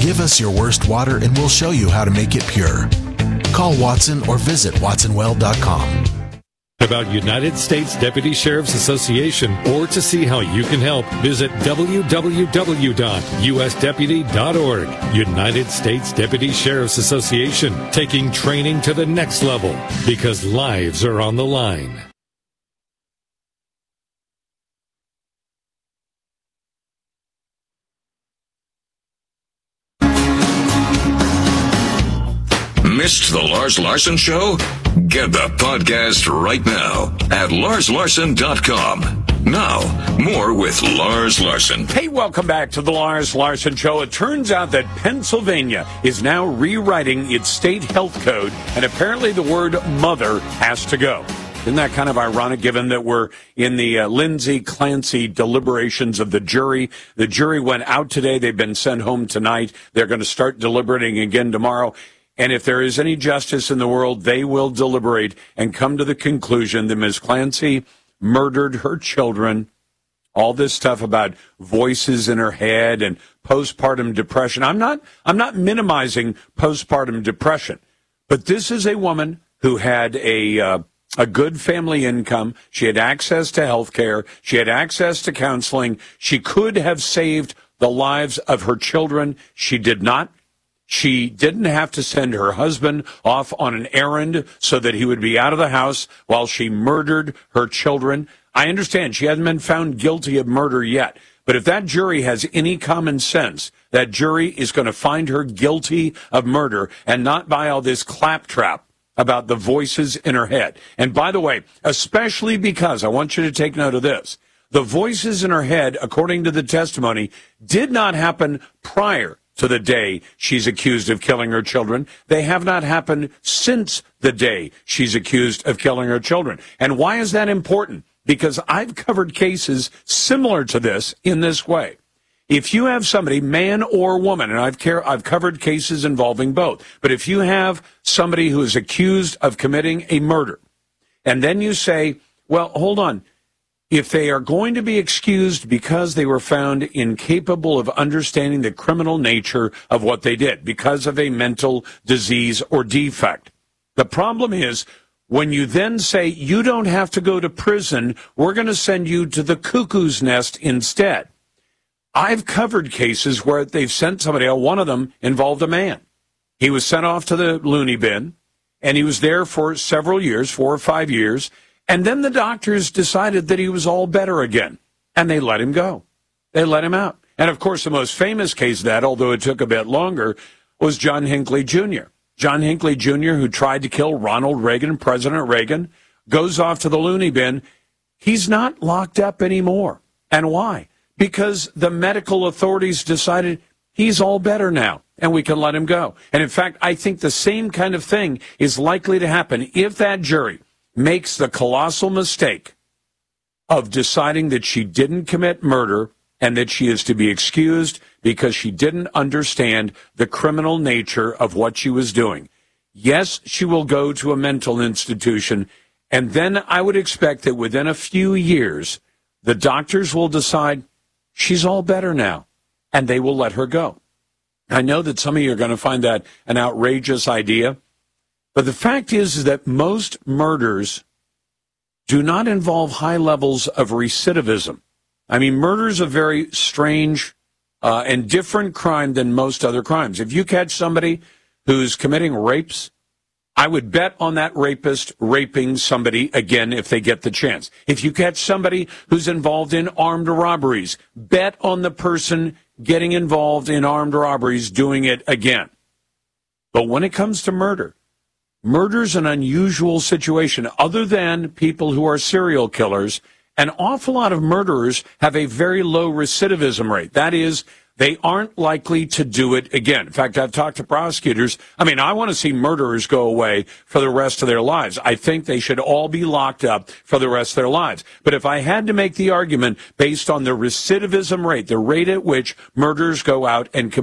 Give us your worst water and we'll show you how to make it pure. Call Watson or visit watsonwell.com. About United States Deputy Sheriff's Association or to see how you can help, visit www.usdeputy.org. United States Deputy Sheriff's Association, taking training to the next level because lives are on the line. Missed the Lars Larson Show? Get the podcast right now at larslarson.com. Now, more with Lars Larson. Hey, welcome back to the Lars Larson Show. It turns out that Pennsylvania is now rewriting its state health code, and apparently the word mother has to go. Isn't that kind of ironic, given that we're in the Lindsay Clancy deliberations of the jury? The jury went out today. They've been sent home tonight. They're going to start deliberating again tomorrow. And if there is any justice in the world, they will deliberate and come to the conclusion that Ms. Clancy murdered her children. All this stuff about voices in her head and postpartum depression. I'm not minimizing postpartum depression, but this is a woman who had a good family income. She had access to health care. She had access to counseling. She could have saved the lives of her children. She did not. She didn't have to send her husband off on an errand so that he would be out of the house while she murdered her children. I understand she hasn't been found guilty of murder yet, but if that jury has any common sense, that jury is going to find her guilty of murder and not buy all this claptrap about the voices in her head. And by the way, especially because I want you to take note of this, the voices in her head, according to the testimony, did not happen prior to the day she's accused of killing her children. They have not happened since the day she's accused of killing her children. And why is that important? Because I've covered cases similar to this in this way. If you have somebody, man or woman, and I've covered cases involving both, but if you have somebody who is accused of committing a murder, and then you say, well, hold on, if they are going to be excused because they were found incapable of understanding the criminal nature of what they did because of a mental disease or defect. The problem is when you then say you don't have to go to prison, we're going to send you to the cuckoo's nest instead. I've covered cases where they've sent somebody out. One of them involved a man. He was sent off to the loony bin, and he was there for several years, 4 or 5 years. And then the doctors decided that he was all better again, and they let him go. They let him out. And, of course, the most famous case of that, although it took a bit longer, was John Hinckley Jr. John Hinckley Jr., who tried to kill Ronald Reagan, President Reagan, goes off to the loony bin. He's not locked up anymore. And why? Because the medical authorities decided he's all better now, and we can let him go. And, in fact, I think the same kind of thing is likely to happen if that jury makes the colossal mistake of deciding that she didn't commit murder and that she is to be excused because she didn't understand the criminal nature of what she was doing. Yes, she will go to a mental institution, and then I would expect that within a few years, the doctors will decide she's all better now, and they will let her go. I know that some of you are going to find that an outrageous idea, but the fact is that most murders do not involve high levels of recidivism. I mean, murder is a very strange and different crime than most other crimes. If you catch somebody who's committing rapes, I would bet on that rapist raping somebody again if they get the chance. If you catch somebody who's involved in armed robberies, bet on the person getting involved in armed robberies doing it again. But when it comes to murder, murder's an unusual situation. Other than people who are serial killers, an awful lot of murderers have a very low recidivism rate. That is, they aren't likely to do it again. In fact, I've talked to prosecutors. I mean, I want to see murderers go away for the rest of their lives. I think they should all be locked up for the rest of their lives. But if I had to make the argument based on the recidivism rate, the rate at which murderers go out and commit